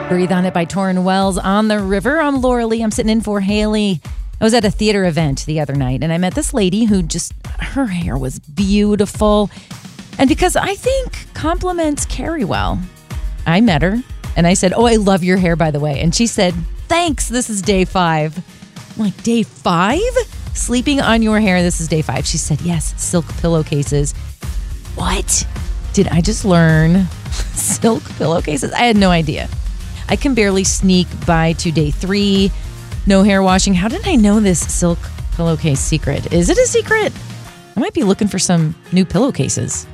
Breathe On It by Torrin Wells on the river. I'm Laura Lee. I'm sitting in for Haley. I was at a theater event the other night, and I met this lady who her hair was beautiful. And because I think compliments carry well, I met her, and I said, "Oh, I love your hair, by the way." And she said, "Thanks, this is day 5. I'm like, day 5? Sleeping on your hair, this is day 5. She said, "Yes, silk pillowcases." What? Did I just learn silk pillowcases? I had no idea. I can barely sneak by to day 3. No hair washing. How did I know this silk pillowcase secret? Is it a secret? I might be looking for some new pillowcases.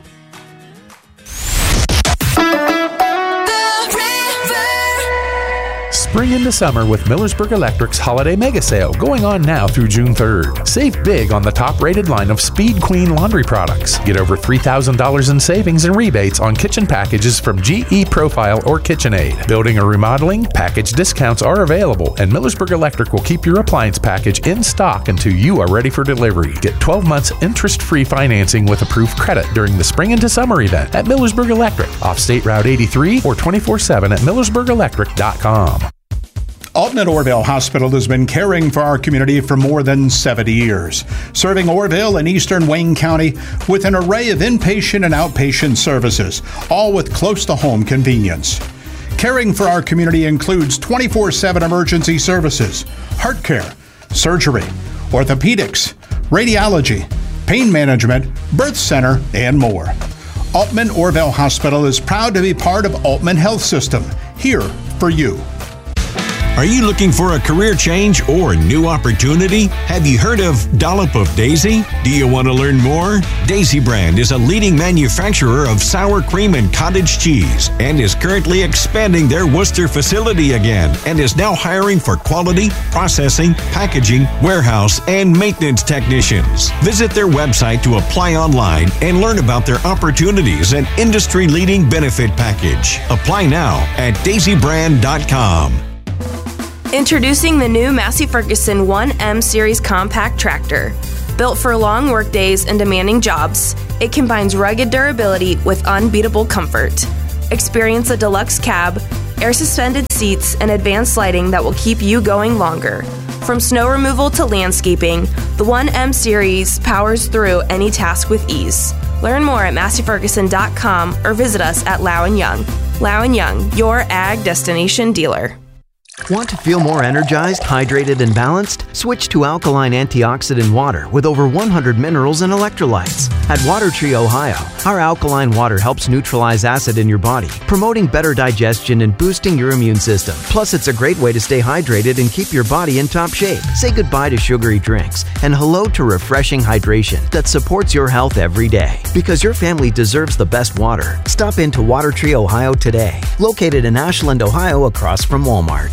Spring into summer with Millersburg Electric's Holiday Mega Sale going on now through June 3rd. Save big on the top-rated line of Speed Queen laundry products. Get over $3,000 in savings and rebates on kitchen packages from GE Profile or KitchenAid. Building or remodeling, package discounts are available, and Millersburg Electric will keep your appliance package in stock until you are ready for delivery. Get 12 months interest-free financing with approved credit during the Spring into Summer event at Millersburg Electric, off State Route 83 or 24/7 at millersburgelectric.com. Altman Orville Hospital has been caring for our community for more than 70 years, serving Orville and eastern Wayne County with an array of inpatient and outpatient services, all with close-to-home convenience. Caring for our community includes 24/7 emergency services, heart care, surgery, orthopedics, radiology, pain management, birth center, and more. Altman Orville Hospital is proud to be part of Altman Health System, here for you. Are you looking for a career change or new opportunity? Have you heard of Dollop of Daisy? Do you want to learn more? Daisy Brand is a leading manufacturer of sour cream and cottage cheese and is currently expanding their Worcester facility again and is now hiring for quality, processing, packaging, warehouse, and maintenance technicians. Visit their website to apply online and learn about their opportunities and industry-leading benefit package. Apply now at daisybrand.com. Introducing the new Massey Ferguson 1M Series Compact Tractor. Built for long work days and demanding jobs, it combines rugged durability with unbeatable comfort. Experience a deluxe cab, air-suspended seats, and advanced lighting that will keep you going longer. From snow removal to landscaping, the 1M Series powers through any task with ease. Learn more at masseyferguson.com or visit us at Lau & Young. Lau & Young, your ag destination dealer. Want to feel more energized, hydrated, and balanced? Switch to alkaline antioxidant water with over 100 minerals and electrolytes. At Water Tree Ohio, our alkaline water helps neutralize acid in your body, promoting better digestion and boosting your immune system. Plus, it's a great way to stay hydrated and keep your body in top shape. Say goodbye to sugary drinks and hello to refreshing hydration that supports your health every day. Because your family deserves the best water. Stop into Water Tree Ohio today. Located in Ashland, Ohio, across from Walmart.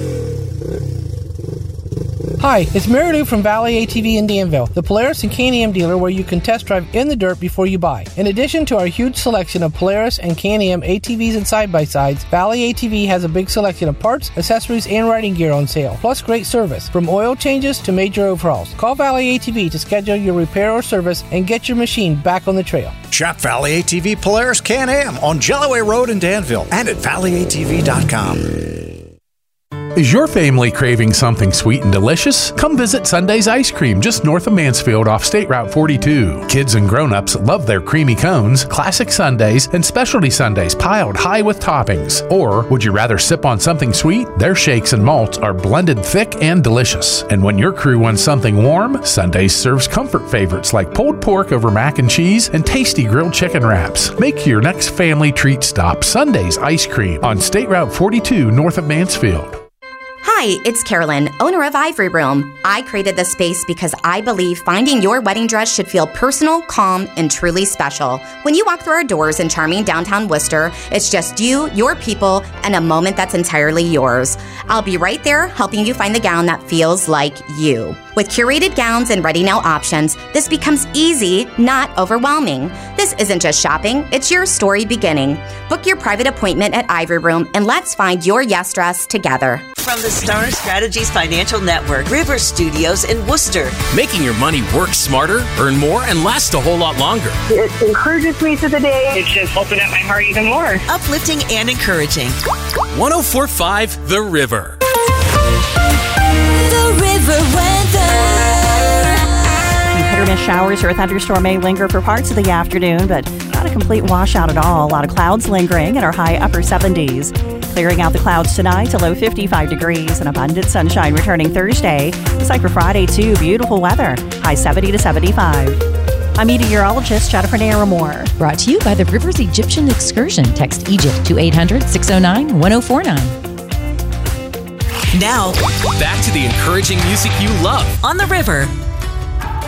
Hi, it's Mary Lou from Valley ATV in Danville, the Polaris and Can-Am dealer where you can test drive in the dirt before you buy. In addition to our huge selection of Polaris and Can-Am ATVs and side-by-sides, Valley ATV has a big selection of parts, accessories, and riding gear on sale, plus great service, from oil changes to major overhauls. Call Valley ATV to schedule your repair or service and get your machine back on the trail. Shop Valley ATV Polaris Can-Am on Jellaway Road in Danville and at valleyatv.com. Is your family craving something sweet and delicious? Come visit Sunday's Ice Cream just north of Mansfield off State Route 42. Kids and grown-ups love their creamy cones, classic sundaes, and specialty sundaes piled high with toppings. Or would you rather sip on something sweet? Their shakes and malts are blended thick and delicious. And when your crew wants something warm, Sundays serves comfort favorites like pulled pork over mac and cheese and tasty grilled chicken wraps. Make your next family treat stop Sunday's Ice Cream on State Route 42 north of Mansfield. Hi, it's Carolyn, owner of Ivory Room. I created this space because I believe finding your wedding dress should feel personal, calm, and truly special. When you walk through our doors in charming downtown Worcester, it's just you, your people, and a moment that's entirely yours. I'll be right there helping you find the gown that feels like you. With curated gowns and ready-now options, this becomes easy, not overwhelming. This isn't just shopping, it's your story beginning. Book your private appointment at Ivory Room and let's find your yes dress together. From the Star Strategies Financial Network, River Studios in Worcester. Making your money work smarter, earn more, and last a whole lot longer. It encourages me through the day. It's just opened up my heart even more. Uplifting and encouraging. 104.5 The River. The River weather. Hit or miss showers or a thunderstorm may linger for parts of the afternoon, but not a complete washout at all. A lot of clouds lingering at our high upper 70s. Clearing out the clouds tonight to low 55 degrees and abundant sunshine returning Thursday. It's like for Friday, too. Beautiful weather. High 70 to 75. I'm meteorologist Jennifer Naramore. Brought to you by the Rivers Egyptian Excursion. Text Egypt to 800-609-1049. Now, back to the encouraging music you love on The River.